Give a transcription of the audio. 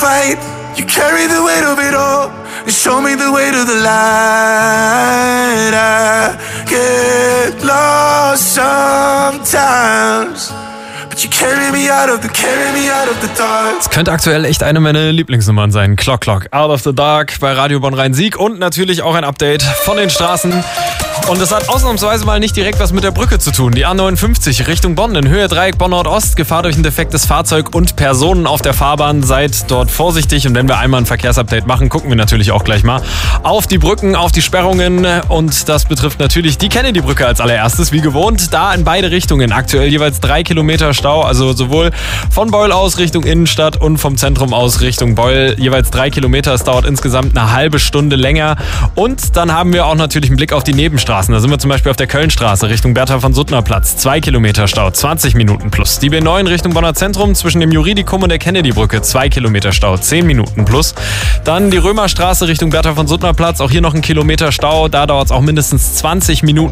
fight. You carry the weight of it all and show me the way to the light. I get lost sometimes, but you carry me out of the dark. Es könnte aktuell echt eine meiner Lieblingsnummern sein. Clock Clock, Out of the Dark bei Radio Bonn-Rhein-Sieg und natürlich auch ein Update von den Straßen. Und das hat ausnahmsweise mal nicht direkt was mit der Brücke zu tun. Die A59 Richtung Bonn in Höhe Dreieck Bonn-Nord-Ost. Gefahr durch ein defektes Fahrzeug und Personen auf der Fahrbahn. Seid dort vorsichtig. Und wenn wir einmal ein Verkehrsupdate machen, gucken wir natürlich auch gleich mal auf die Brücken, auf die Sperrungen. Und das betrifft natürlich die Kennedy-Brücke als allererstes, wie gewohnt. Da in beide Richtungen aktuell jeweils 3 Kilometer Stau. Also sowohl von Beul aus Richtung Innenstadt und vom Zentrum aus Richtung Beul jeweils 3 Kilometer. Es dauert insgesamt eine halbe Stunde länger. Und dann haben wir auch natürlich einen Blick auf die Nebenstraßen. Da sind wir zum Beispiel auf der Kölnstraße Richtung Bertha-von-Suttner-Platz. 2 Kilometer Stau, 20 Minuten plus. Die B9 Richtung Bonner Zentrum zwischen dem Juridikum und der Kennedy-Brücke. 2 Kilometer Stau, 10 Minuten plus. Dann die Römerstraße Richtung Bertha-von-Suttner-Platz. Auch hier noch ein Kilometer Stau. Da dauert es auch mindestens 20 Minuten.